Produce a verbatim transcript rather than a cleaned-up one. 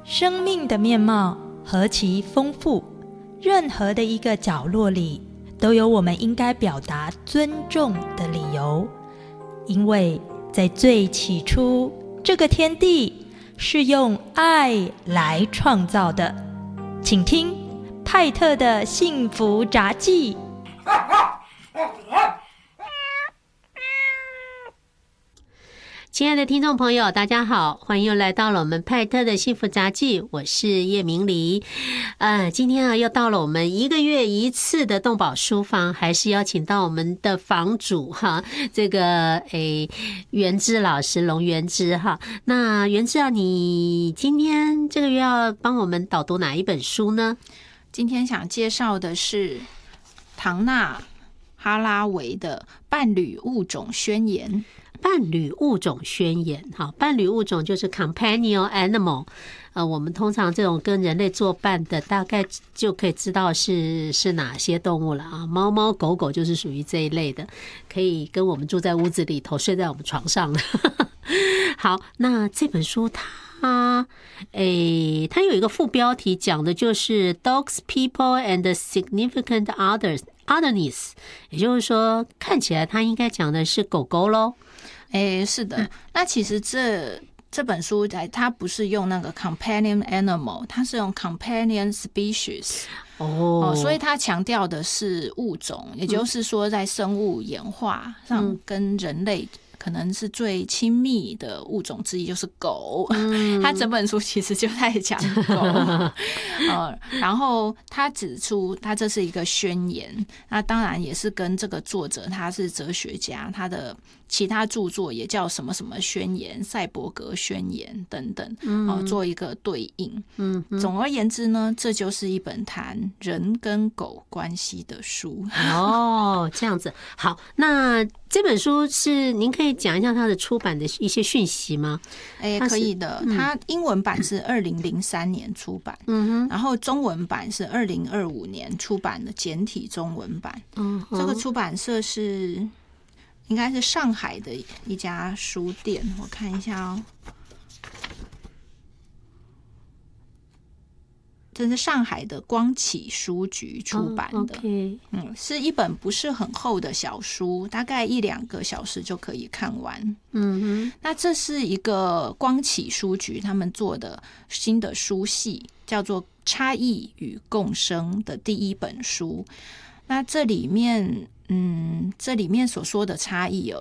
生命的面貌何其丰富，任何的一个角落里都有我们应该表达尊重的理由。因为在最起初，这个天地是用爱来创造的。请听派特的幸福杂记。 亲爱的听众朋友，大家好，欢迎又来到了我们派特的幸福杂记，我是叶明黎。呃，今天啊，又到了我们一个月一次的动保书房，还是邀请到我们的房主哈，这个诶元之老师龙元之哈。那元之啊，你今天这个月要帮我们导读哪一本书呢？ 今天想介绍的是唐纳哈拉维的《伴侣物种宣言》。 伴侣物种宣言，好，伴侣物种就是 companion animal， 呃，我们通常这种跟人类作伴的，大概就可以知道是是哪些动物了啊。猫猫狗狗就是属于这一类的，可以跟我们住在屋子里头，睡在我们床上的。好，那这本书它，诶，它有一个副标题，讲的就是 Dogs, People and Significant Others Otherness， 也就是说，看起来它应该讲的是狗狗咯。 诶，是的，嗯、那其实这这本书它不是用那个 companion animal， 它是用 companion species。 哦， oh, 所以它强调的是物种，也就是说在生物演化上跟人类可能是最亲密的物种之一，就是狗。嗯、他整本书其实就在讲狗。呃、然后他指出，他这是一个宣言，那当然也是跟这个作者他是哲学家，他的其他著作也叫什么什么宣言、赛博格宣言等等，嗯呃、做一个对应。嗯，总而言之呢，这就是一本谈人跟狗关系的书。 哦，这样子。好，那这本书是您可以讲一下它的出版的一些讯息吗？ 哎，可以的。嗯、它英文版是二零零三年出版，嗯哼，然后中文版是二零二五年出版的简体中文版。嗯，这个出版社是应该是上海的一家书店，我看一下哦。这是上海的光启书局出版的。oh, okay. 嗯，是一本不是很厚的小书，大概一两个小时就可以看完。嗯哼，那这是一个光启书局他们做的新的书系，叫做《差异与共生》的第一本书。那这里面，嗯，这里面所说的差异哦，